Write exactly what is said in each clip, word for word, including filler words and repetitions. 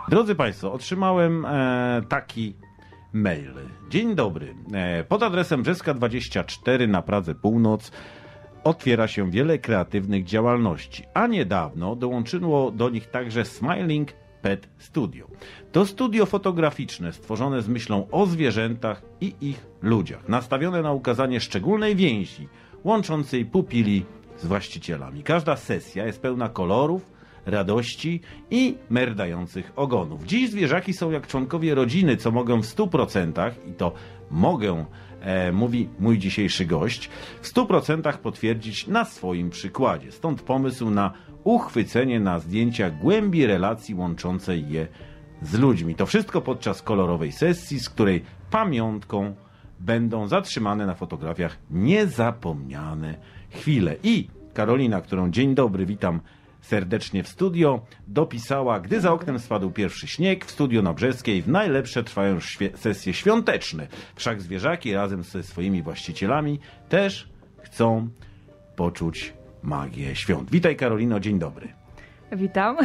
Drodzy Państwo, otrzymałem e, taki mail. Dzień dobry. E, pod adresem Brzeska dwadzieścia cztery na Pradze Północ otwiera się wiele kreatywnych działalności, a niedawno dołączyło do nich także Smiling Pet Studio. To studio fotograficzne stworzone z myślą o zwierzętach i ich ludziach, nastawione na ukazanie szczególnej więzi łączącej pupili z właścicielami. Każda sesja jest pełna kolorów, radości i merdających ogonów. Dziś zwierzaki są jak członkowie rodziny, co mogę w stu procentach, i to mogę, e, mówi mój dzisiejszy gość, w stu procentach potwierdzić na swoim przykładzie. Stąd pomysł na uchwycenie na zdjęciach głębi relacji łączącej je z ludźmi. To wszystko podczas kolorowej sesji, z której pamiątką będą zatrzymane na fotografiach niezapomniane chwile. I Karolina, którą dzień dobry, witam serdecznie w studio, dopisała: gdy za oknem spadł pierwszy śnieg, w studio na Brzeskiej w najlepsze trwają świe- sesje świąteczne. Wszak zwierzaki razem ze swoimi właścicielami też chcą poczuć magię świąt. Witaj, Karolino, dzień dobry. Witam.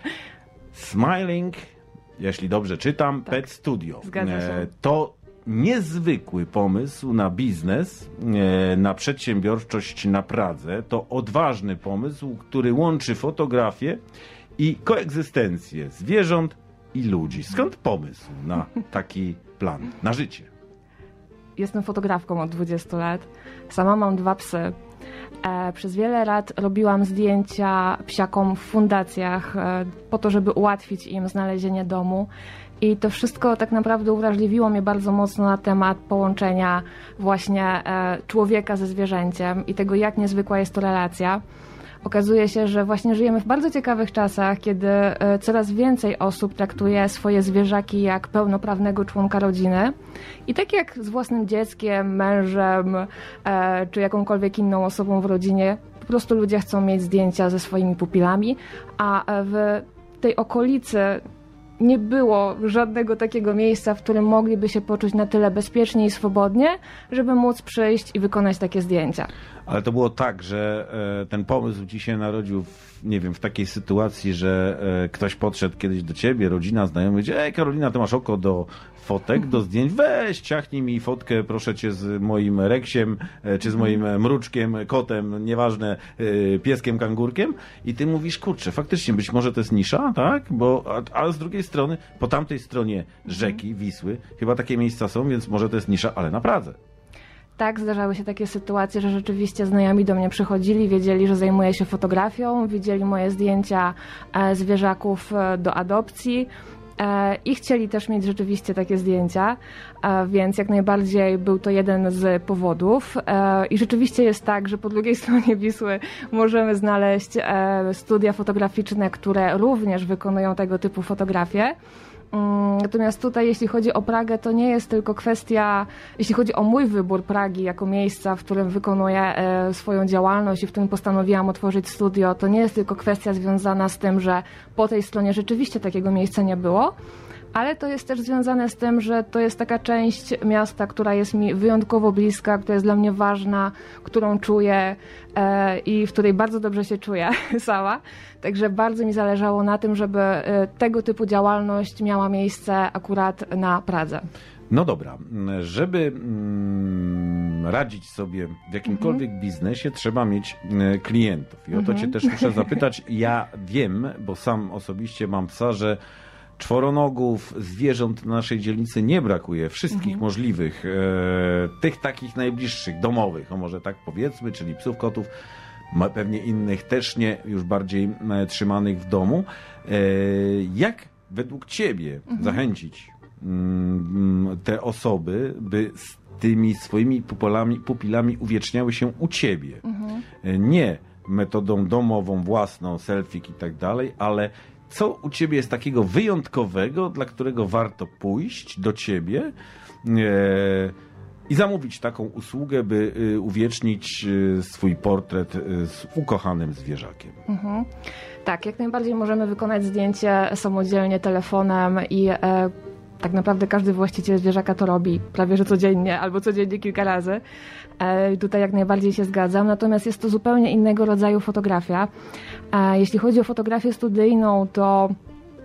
Smiling, jeśli dobrze czytam, tak. Pet Studio. Zgadza się. E, to niezwykły pomysł na biznes, e, na przedsiębiorczość na Pradze. To odważny pomysł, który łączy fotografię i koegzystencję zwierząt i ludzi. Skąd pomysł na taki plan, na życie? Jestem fotografką od dwudziestu lat. Sama mam dwa psy. E, przez wiele lat robiłam zdjęcia psiakom w fundacjach e, po to, żeby ułatwić im znalezienie domu. I to wszystko tak naprawdę uwrażliwiło mnie bardzo mocno na temat połączenia właśnie e, człowieka ze zwierzęciem i tego, jak niezwykła jest to relacja. Okazuje się, że właśnie żyjemy w bardzo ciekawych czasach, kiedy e, coraz więcej osób traktuje swoje zwierzaki jak pełnoprawnego członka rodziny. I tak jak z własnym dzieckiem, mężem e, czy jakąkolwiek inną osobą w rodzinie, po prostu ludzie chcą mieć zdjęcia ze swoimi pupilami, a w tej okolicy nie było żadnego takiego miejsca, w którym mogliby się poczuć na tyle bezpiecznie i swobodnie, żeby móc przyjść i wykonać takie zdjęcia. Ale to było tak, że e, ten pomysł ci się narodził w, nie wiem, w takiej sytuacji, że e, ktoś podszedł kiedyś do ciebie, rodzina, znajomy, gdzie: ej, Karolina, ty masz oko do fotek, do zdjęć, weź, ciachnij mi fotkę, proszę cię, z moim reksiem, e, czy z moim mruczkiem, kotem, nieważne, e, pieskiem, kangurkiem, i ty mówisz: kurczę, faktycznie, być może to jest nisza, tak? Bo, a, ale z drugiej strony, po tamtej stronie rzeki, Wisły, chyba takie miejsca są, więc może to jest nisza, ale na Pradze. Tak, zdarzały się takie sytuacje, że rzeczywiście znajomi do mnie przychodzili, wiedzieli, że zajmuję się fotografią, widzieli moje zdjęcia e, zwierzaków e, do adopcji e, i chcieli też mieć rzeczywiście takie zdjęcia, e, więc jak najbardziej był to jeden z powodów. E, I rzeczywiście jest tak, że po drugiej stronie Wisły możemy znaleźć e, studia fotograficzne, które również wykonują tego typu fotografie. Natomiast tutaj, jeśli chodzi o Pragę, to nie jest tylko kwestia, jeśli chodzi o mój wybór Pragi jako miejsca, w którym wykonuję e, swoją działalność i w którym postanowiłam otworzyć studio, to nie jest tylko kwestia związana z tym, że po tej stronie rzeczywiście takiego miejsca nie było, ale to jest też związane z tym, że to jest taka część miasta, która jest mi wyjątkowo bliska, która jest dla mnie ważna, którą czuję e, i w której bardzo dobrze się czuję sama. Także bardzo mi zależało na tym, żeby e, tego typu działalność miała miejsce akurat na Pradze. No dobra, żeby mm, radzić sobie w jakimkolwiek mm-hmm. biznesie, trzeba mieć y, klientów. I o to mm-hmm. cię też muszę zapytać. Ja wiem, bo sam osobiście mam psa, że czworonogów, zwierząt w naszej dzielnicy nie brakuje, wszystkich mhm. możliwych, e, tych takich najbliższych, domowych, o może tak powiedzmy, czyli psów, kotów, ma pewnie innych też nie, już bardziej e, trzymanych w domu. E, jak według ciebie mhm. zachęcić mm, te osoby, by z tymi swoimi pupilami, pupilami uwieczniały się u ciebie? Mhm. E, nie metodą domową, własną, selfie i tak dalej, ale co u ciebie jest takiego wyjątkowego, dla którego warto pójść do ciebie e, i zamówić taką usługę, by e, uwiecznić e, swój portret e, z ukochanym zwierzakiem? Mhm. Tak, jak najbardziej możemy wykonać zdjęcie samodzielnie telefonem i e, tak naprawdę każdy właściciel zwierzaka to robi prawie że codziennie albo codziennie kilka razy. E, tutaj jak najbardziej się zgadzam, natomiast jest to zupełnie innego rodzaju fotografia. E, jeśli chodzi o fotografię studyjną, to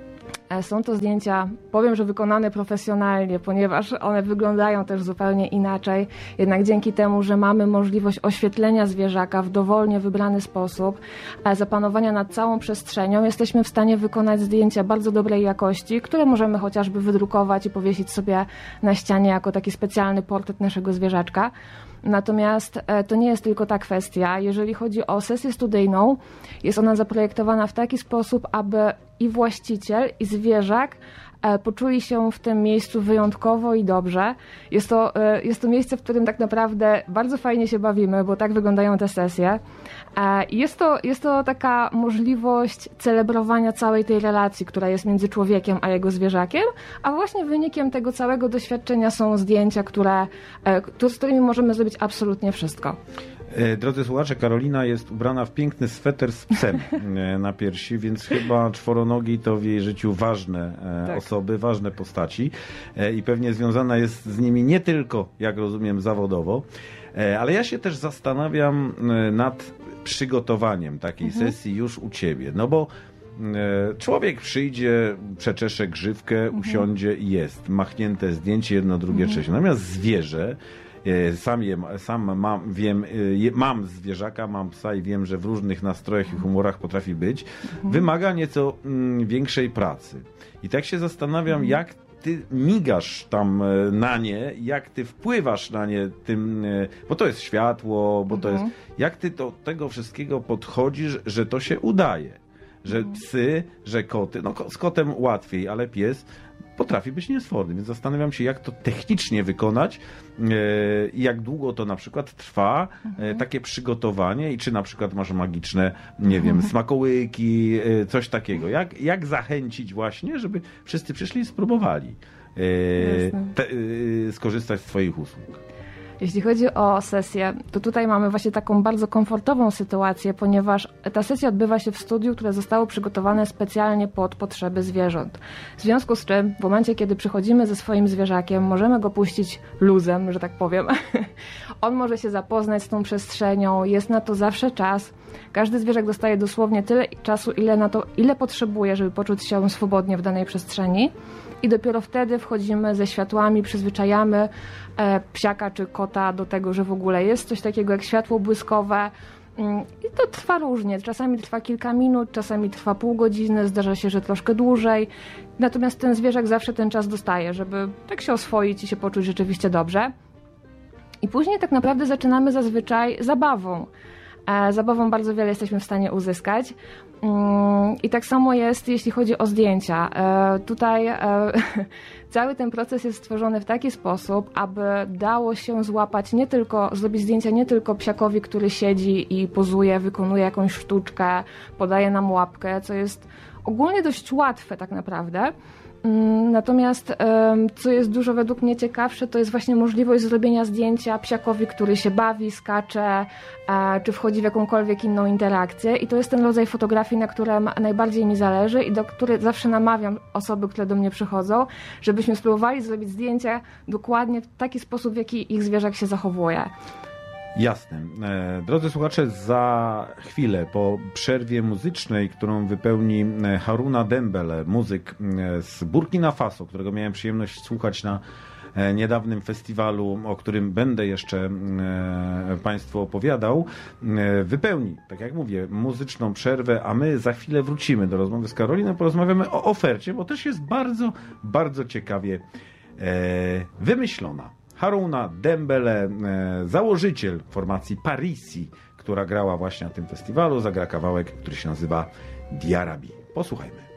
Są to zdjęcia, powiem, że wykonane profesjonalnie, ponieważ one wyglądają też zupełnie inaczej. Jednak dzięki temu, że mamy możliwość oświetlenia zwierzaka w dowolnie wybrany sposób, zapanowania nad całą przestrzenią, jesteśmy w stanie wykonać zdjęcia bardzo dobrej jakości, które możemy chociażby wydrukować i powiesić sobie na ścianie jako taki specjalny portret naszego zwierzaczka. Natomiast to nie jest tylko ta kwestia. Jeżeli chodzi o sesję studyjną, jest ona zaprojektowana w taki sposób, aby i właściciel, i zwierzak poczuli się w tym miejscu wyjątkowo i dobrze. Jest to, jest to miejsce, w którym tak naprawdę bardzo fajnie się bawimy, bo tak wyglądają te sesje. Jest to, jest to taka możliwość celebrowania całej tej relacji, która jest między człowiekiem a jego zwierzakiem, a właśnie wynikiem tego całego doświadczenia są zdjęcia, które, z którymi możemy zrobić absolutnie wszystko. Drodzy słuchacze, Karolina jest ubrana w piękny sweter z psem na piersi, więc chyba czworonogi to w jej życiu ważne tak. osoby, ważne postaci i pewnie związana jest z nimi nie tylko, jak rozumiem, zawodowo, ale ja się też zastanawiam nad przygotowaniem takiej mhm. sesji już u ciebie, no bo człowiek przyjdzie, przeczesze grzywkę, mhm. usiądzie i jest machnięte zdjęcie, jedno, drugie, mhm. trzecie. Natomiast zwierzę, Sam, je, sam mam, wiem, mam zwierzaka, mam psa i wiem, że w różnych nastrojach i humorach potrafi być. Mhm. Wymaga nieco mm, większej pracy. I tak się zastanawiam, mhm. jak ty migasz tam na nie, jak ty wpływasz na nie tym, bo to jest światło, bo to mhm. jest... Jak ty do tego wszystkiego podchodzisz, że to się udaje? Że mhm. psy, że koty, no z kotem łatwiej, ale pies potrafi być niesforny, więc zastanawiam się, jak to technicznie wykonać i jak długo to na przykład trwa, mhm. takie przygotowanie i czy na przykład masz magiczne, nie mhm. wiem, smakołyki, coś takiego. Jak, jak zachęcić właśnie, żeby wszyscy przyszli i spróbowali te, skorzystać z twoich usług? Jeśli chodzi o sesję, to tutaj mamy właśnie taką bardzo komfortową sytuację, ponieważ ta sesja odbywa się w studiu, które zostało przygotowane specjalnie pod potrzeby zwierząt. W związku z czym w momencie, kiedy przychodzimy ze swoim zwierzakiem, możemy go puścić luzem, że tak powiem. On może się zapoznać z tą przestrzenią, jest na to zawsze czas. Każdy zwierzak dostaje dosłownie tyle czasu, ile, na to, ile potrzebuje, żeby poczuć się swobodnie w danej przestrzeni. I dopiero wtedy wchodzimy ze światłami, przyzwyczajamy e, psiaka czy kota do tego, że w ogóle jest coś takiego jak światło błyskowe. I to trwa różnie. Czasami trwa kilka minut, czasami trwa pół godziny, zdarza się, że troszkę dłużej. Natomiast ten zwierzak zawsze ten czas dostaje, żeby tak się oswoić i się poczuć rzeczywiście dobrze. I później tak naprawdę zaczynamy zazwyczaj zabawą. E, zabawą bardzo wiele jesteśmy w stanie uzyskać. I tak samo jest, jeśli chodzi o zdjęcia. Tutaj cały ten proces jest stworzony w taki sposób, aby dało się złapać nie tylko, zrobić zdjęcia nie tylko psiakowi, który siedzi i pozuje, wykonuje jakąś sztuczkę, podaje nam łapkę, co jest ogólnie dość łatwe tak naprawdę. Natomiast co jest dużo według mnie ciekawsze, to jest właśnie możliwość zrobienia zdjęcia psiakowi, który się bawi, skacze, czy wchodzi w jakąkolwiek inną interakcję. I to jest ten rodzaj fotografii, na którym najbardziej mi zależy i do której zawsze namawiam osoby, które do mnie przychodzą, żebyśmy spróbowali zrobić zdjęcia dokładnie w taki sposób, w jaki ich zwierzak się zachowuje. Jasne. Drodzy słuchacze, za chwilę po przerwie muzycznej, którą wypełni Haruna Dembele, muzyk z Burkina Faso, którego miałem przyjemność słuchać na niedawnym festiwalu, o którym będę jeszcze Państwu opowiadał, wypełni, tak jak mówię, muzyczną przerwę, a my za chwilę wrócimy do rozmowy z Karoliną, porozmawiamy o ofercie, bo też jest bardzo, bardzo ciekawie wymyślona. Haruna Dembele, założyciel formacji Parisi, która grała właśnie na tym festiwalu, zagra kawałek, który się nazywa Diarabi. Posłuchajmy.